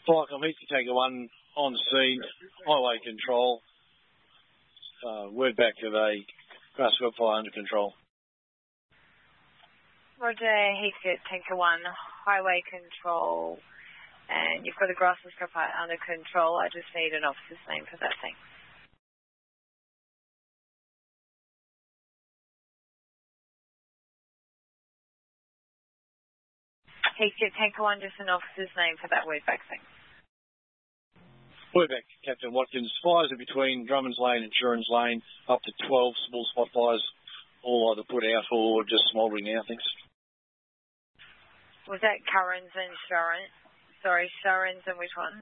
Flycom Heat Tanker 1 on scene, highway control. Word back of a grassfield fire under control. Roger, Heathcote Tanker 1, highway control. And you've got a grassfield fire under control. I just need an officer's name for that thing. Heathcote Tanker 1, just an officer's name for that word back thing. Word back, Captain Watkins. Fires are between Drummond's Lane and Shuren's Lane, up to 12 small spot fires, all either put out or just smouldering now, thanks. Was that Curran's and Shuren? Sorry, Shuren's and which one?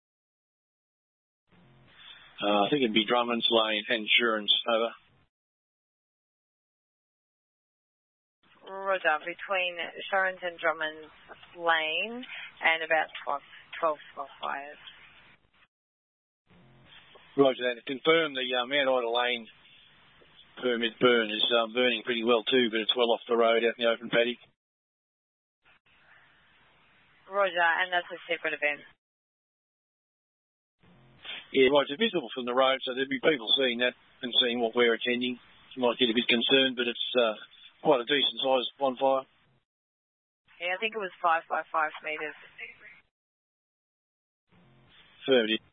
I think it'd be Drummond's Lane and Shuren's, over. Roger, between Shuren's and Drummond's Lane and about 12 spot fires. Roger that. To confirm, the Mount Ida Lane permit burn is burning pretty well too, but it's well off the road out in the open paddock. Roger, and that's a separate event. Yeah, Roger, visible from the road, so there'd be people seeing that and seeing what we're attending. You might get a bit concerned, but it's quite a decent sized bonfire. Yeah, I think it was 5 by 5 metres. Affirmative.